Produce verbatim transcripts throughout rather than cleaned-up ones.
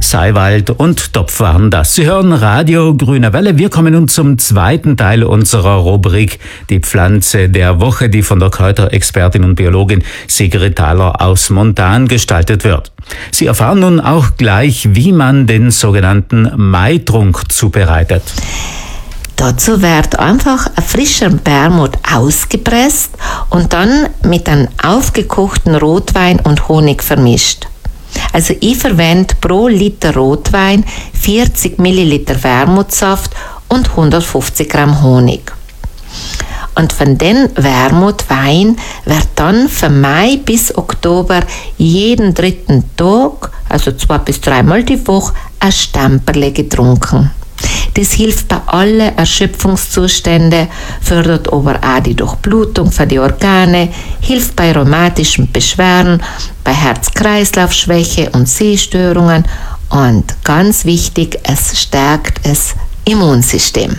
Seiwald und Topf waren das. Sie hören Radio Grüne Welle. Wir kommen nun zum zweiten Teil unserer Rubrik Die Pflanze der Woche, die von der Kräuterexpertin und Biologin Sigrid Thaler aus Montan gestaltet wird. Sie erfahren nun auch gleich, wie man den sogenannten Maitrunk zubereitet. Dazu wird einfach ein frischer Wermut ausgepresst und dann mit einem aufgekochten Rotwein und Honig vermischt. Also ich verwende pro Liter Rotwein vierzig Milliliter Wermutsaft und hundertfünfzig Gramm Honig. Und von den Wermutwein wird dann von Mai bis Oktober jeden dritten Tag, also zwei bis dreimal die Woche, ein Stamperle getrunken. Das hilft bei allen Erschöpfungszuständen, fördert aber auch die Durchblutung für die Organe, hilft bei rheumatischen Beschwerden, bei Herz-Kreislauf-Schwäche und Sehstörungen und ganz wichtig, es stärkt das Immunsystem.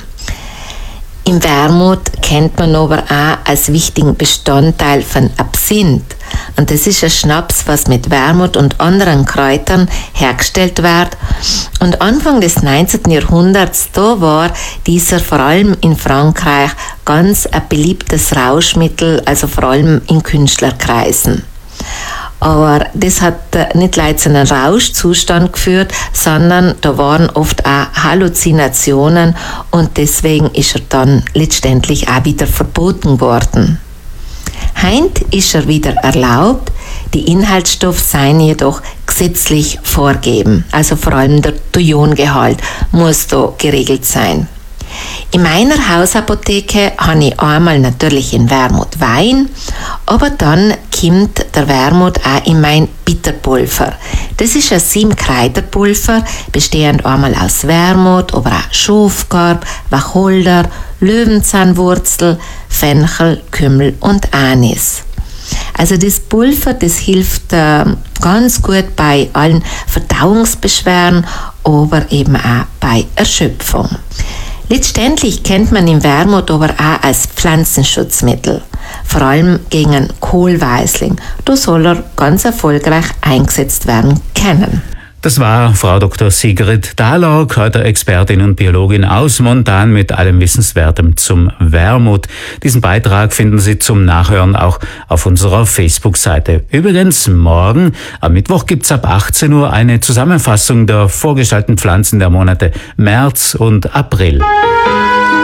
Im Wermut kennt man aber auch als wichtigen Bestandteil von Absinth. Und das ist ein Schnaps, was mit Wermut und anderen Kräutern hergestellt wird. Und Anfang des neunzehnten Jahrhunderts, da war dieser vor allem in Frankreich ganz ein beliebtes Rauschmittel, also vor allem in Künstlerkreisen. Aber das hat nicht leider zu einem Rauschzustand geführt, sondern da waren oft auch Halluzinationen und deswegen ist er dann letztendlich auch wieder verboten worden. Heint ist er wieder erlaubt, die Inhaltsstoffe seien jedoch gesetzlich vorgegeben, also vor allem der Thujongehalt muss da geregelt sein. In meiner Hausapotheke habe ich einmal natürlich in Wermut Wein, aber dann kommt der Wermut auch in mein Bitterpulver. Das ist ein sieben-Kräuterpulver, bestehend einmal aus Wermut, aber auch Schafgarb, Wacholder, Löwenzahnwurzel, Fenchel, Kümmel und Anis. Also das Pulver, das hilft äh, ganz gut bei allen Verdauungsbeschwerden, aber eben auch bei Erschöpfung. Letztendlich kennt man den Wermut aber auch als Pflanzenschutzmittel, vor allem gegen Kohlweisling. Da soll er ganz erfolgreich eingesetzt werden können. Das war Frau Doktor Sigrid Thaler, Kräuterexpertin und Biologin aus Montan mit allem Wissenswertem zum Wermut. Diesen Beitrag finden Sie zum Nachhören auch auf unserer Facebook-Seite. Übrigens, morgen am Mittwoch gibt's ab achtzehn Uhr eine Zusammenfassung der vorgestellten Pflanzen der Monate März und April.